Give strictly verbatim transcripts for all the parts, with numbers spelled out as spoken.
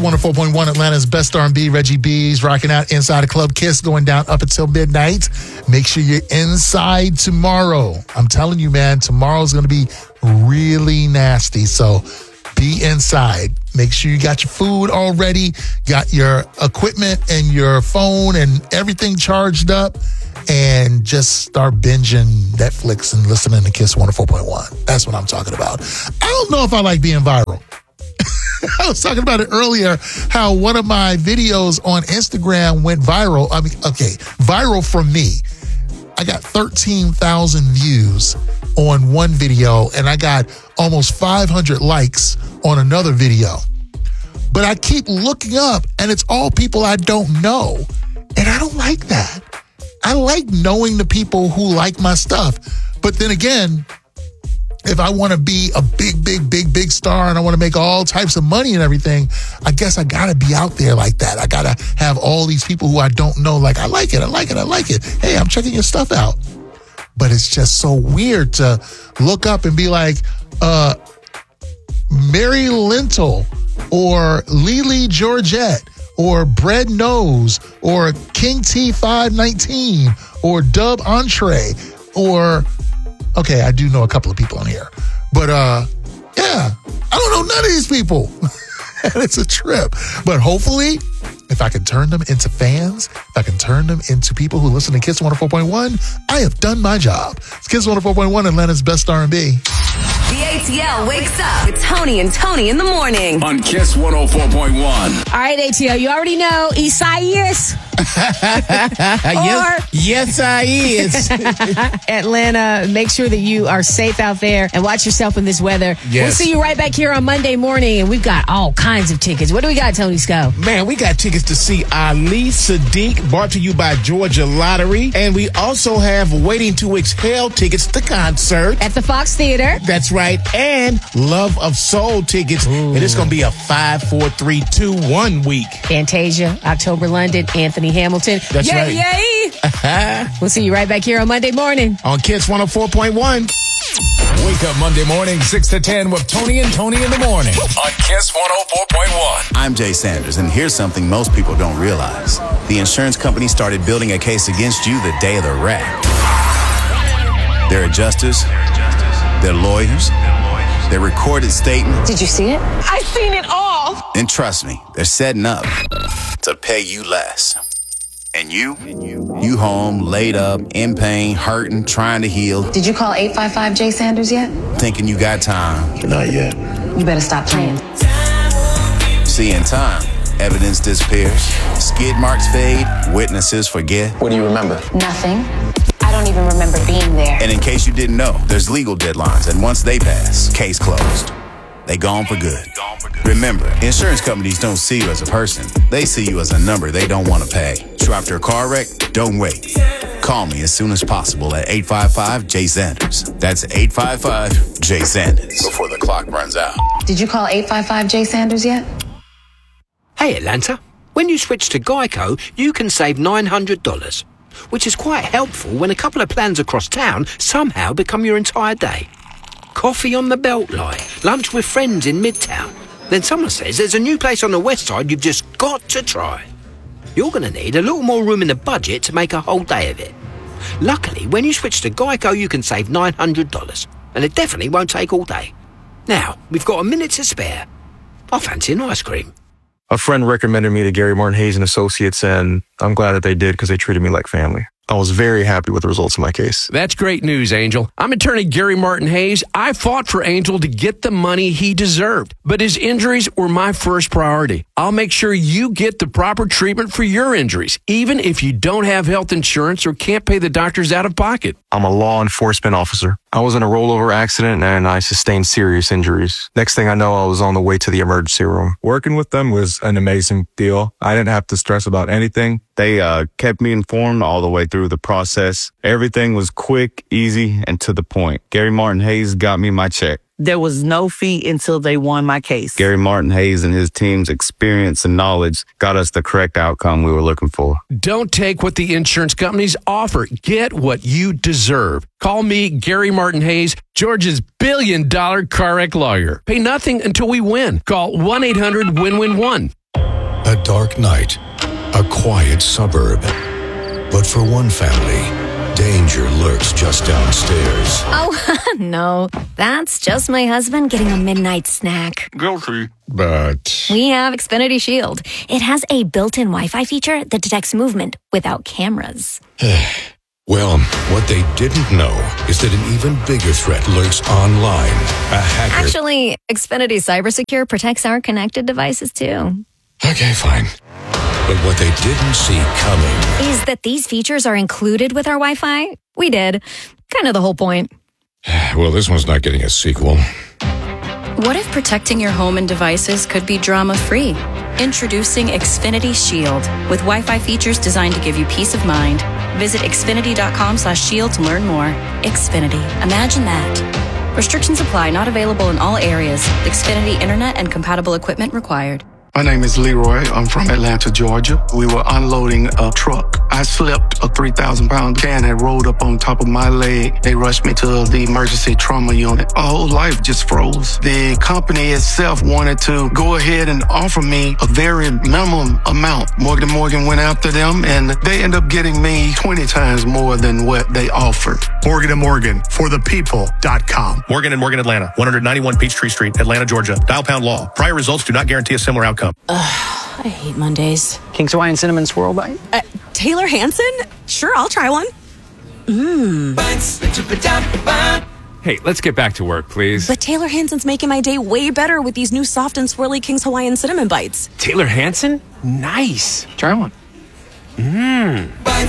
one oh four point one, Atlanta's best R and B. Reggie B's rocking out inside the Club Kiss, going down up until midnight. Make sure you're inside tomorrow. I'm telling you, man, tomorrow's going to be really nasty. So be inside. Make sure you got your food already, got your equipment and your phone and everything charged up, and just start binging Netflix and listening to Kiss one oh four point one. That's what I'm talking about. I don't know if I like being viral. I was talking about it earlier, how one of my videos on Instagram went viral. I mean, okay, viral from me. I got thirteen thousand views on one video, and I got almost five hundred likes on another video. But I keep looking up, and it's all people I don't know. And I don't like that. I like knowing the people who like my stuff. But then again, if I want to be a big, big, big, big star and I want to make all types of money and everything, I guess I got to be out there like that. I got to have all these people who I don't know, like, I like it, I like it, I like it. Hey, I'm checking your stuff out. But it's just so weird to look up and be like, uh, Mary Lintel or Lily Georgette or Bread Nose or King T five nineteen or Dub Entree or... Okay, I do know a couple of people on here. But, uh, yeah, I don't know none of these people. And it's a trip. But hopefully, if I can turn them into fans, if I can turn them into people who listen to Kiss one oh four point one, I have done my job. It's Kiss one oh four point one, Atlanta's best R and B. The A T L wakes up with Tony and Tony in the morning. On Kiss one oh four point one. All right, A T L, you already know Isaias. yes, yes, I is. Atlanta, make sure that you are safe out there and watch yourself in this weather. Yes. We'll see you right back here on Monday morning, and we've got all kinds of tickets. What do we got, Tony Sco? Man, we got tickets to see Ali Sadiq, brought to you by Georgia Lottery. And we also have Waiting to Exhale tickets to concert. At the Fox Theater. That's right. And Love of Soul tickets. Ooh. And it's going to be a five, four, three, two, one week. Fantasia, October London, Anthony Hamilton. That's yay, right. Yay! We'll see you right back here on Monday morning. On Kiss one oh four point one. Wake up Monday morning, six to ten with Tony and Tony in the morning. On Kiss one oh four point one. I'm Jay Sanders, and here's something most people don't realize. The insurance company started building a case against you the day of the wreck. Their adjusters, their lawyers, their recorded statements. Did you see it? I seen it all. And trust me, they're setting up to pay you less. And you, you home, laid up, in pain, hurting, trying to heal. Did you call eight five five J Sanders yet? Thinking you got time. Not yet. You better stop playing. See, in time, evidence disappears, skid marks fade, witnesses forget. What do you remember? Nothing. I don't even remember being there. And in case you didn't know, there's legal deadlines, and once they pass, case closed. They gone for good. Remember, insurance companies don't see you as a person. They see you as a number they don't want to pay. Trapped or car wreck? Don't wait. Call me as soon as possible at eight five five J Sanders. That's eight five five J Sanders. Before the clock runs out. Did you call eight five five J Sanders yet? Hey, Atlanta. When you switch to Geico, you can save nine hundred dollars, which is quite helpful when a couple of plans across town somehow become your entire day. Coffee on the Beltline, lunch with friends in Midtown. Then someone says there's a new place on the west side you've just got to try. You're going to need a little more room in the budget to make a whole day of it. Luckily, when you switch to Geico, you can save nine hundred dollars, and it definitely won't take all day. Now, we've got a minute to spare. I fancy an ice cream. A friend recommended me to Gary Martin Hayes and Associates, and I'm glad that they did because they treated me like family. I was very happy with the results of my case. That's great news, Angel. I'm attorney Gary Martin Hayes. I fought for Angel to get the money he deserved, but his injuries were my first priority. I'll make sure you get the proper treatment for your injuries, even if you don't have health insurance or can't pay the doctors out of pocket. I'm a law enforcement officer. I was in a rollover accident and I sustained serious injuries. Next thing I know, I was on the way to the emergency room. Working with them was an amazing deal. I didn't have to stress about anything. They uh, kept me informed all the way through the process. Everything was quick, easy, and to the point. Gary Martin Hayes got me my check. There was no fee until they won my case. Gary Martin Hayes and his team's experience and knowledge got us the correct outcome we were looking for. Don't take what the insurance companies offer. Get what you deserve. Call me, Gary Martin Hayes, Georgia's billion dollar car wreck lawyer. Pay nothing until we win. Call one eight hundred win win one. dark night, a quiet suburb. But for one family, danger lurks just downstairs. Oh, no. That's just my husband getting a midnight snack. Guilty. But We have Xfinity Shield. It has a built-in Wi-Fi feature that detects movement without cameras. well, what they didn't know is that an even bigger threat lurks online. A hacker. Actually, Xfinity CyberSecure protects our connected devices, too. Okay, fine. But what they didn't see coming Is that these features are included with our Wi-Fi? We did. Kind of the whole point. Well, this one's not getting a sequel. What if protecting your home and devices could be drama-free? Introducing Xfinity Shield with Wi-Fi features designed to give you peace of mind. Visit xfinity.com slash shield to learn more. Xfinity. Imagine that. Restrictions apply. Not available in all areas. Xfinity Internet and compatible equipment required. My name is Leroy. I'm from Atlanta, Georgia. We were unloading a truck. I slipped. A three thousand pound can had rolled up on top of my leg. They rushed me to the emergency trauma unit. My whole life just froze. The company itself wanted to go ahead and offer me a very minimum amount. Morgan and Morgan went after them, and they ended up getting me twenty times more than what they offered. Morgan and Morgan, for the people dot com. Morgan and Morgan Atlanta, one ninety-one Peachtree Street, Atlanta, Georgia. Dial pound law. Prior results do not guarantee a similar outcome. Ugh, I hate Mondays. King's Hawaiian Cinnamon Swirl Bite? Uh, Taylor Hanson? Sure, I'll try one. Mmm. Hey, let's get back to work, please. But Taylor Hanson's making my day way better with these new soft and swirly King's Hawaiian Cinnamon Bites. Taylor Hanson? Nice. Try one. Mmm.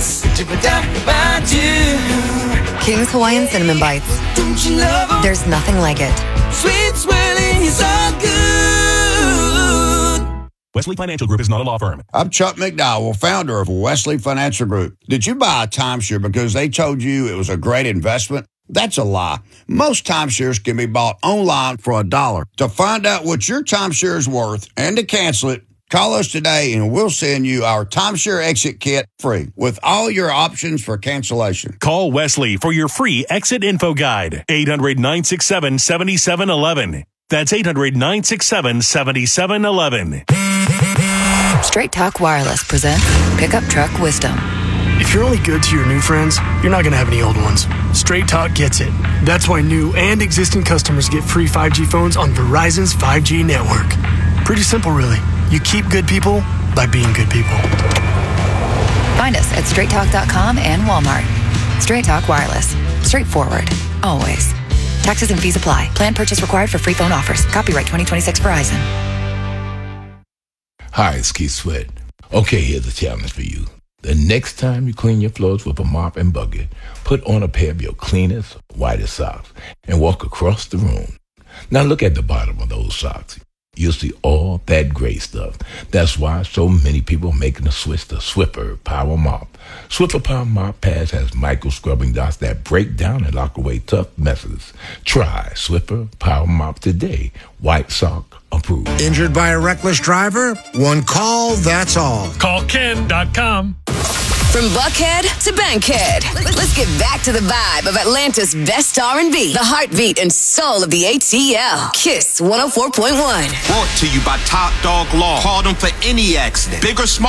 King's Hawaiian Cinnamon Bites. There's nothing like it. Sweet swirling is all good. Wesley Financial Group is not a law firm. I'm Chuck McDowell, founder of Wesley Financial Group. Did you buy a timeshare because they told you it was a great investment? That's a lie. Most timeshares can be bought online for a dollar. To find out what your timeshare is worth and to cancel it, call us today and we'll send you our timeshare exit kit free with all your options for cancellation. Call Wesley for your free exit info guide. eight hundred, nine six seven, seven seven one one. That's eight hundred, nine six seven, seven seven one one. Straight Talk Wireless presents Pickup Truck Wisdom. If you're only good to your new friends, you're not going to have any old ones. Straight Talk gets it. That's why new and existing customers get free five G phones on Verizon's five G network. Pretty simple, really. You keep good people by being good people. Find us at straight talk dot com and Walmart. Straight Talk Wireless. Straightforward. Always. Taxes and fees apply. Plan purchase required for free phone offers. Copyright twenty twenty-six Verizon. Hi, it's Keith Sweat. Okay, here's a challenge for you. The next time you clean your floors with a mop and bucket, put on a pair of your cleanest, whitest socks and walk across the room. Now look at the bottom of those socks. You'll see all that gray stuff. That's why so many people are making the switch to Swiffer Power Mop. Swiffer Power Mop Pads has micro scrubbing dots that break down and lock away tough messes. Try Swiffer Power Mop today. White sock approved. Injured by a reckless driver? One call, that's all. Call Ken dot com. From Buckhead to Bankhead, let's get back to the vibe of Atlanta's best R and B, the heartbeat and soul of the A T L. Kiss one oh four point one. Brought to you by Top Dog Law. Call them for any accident, big or small.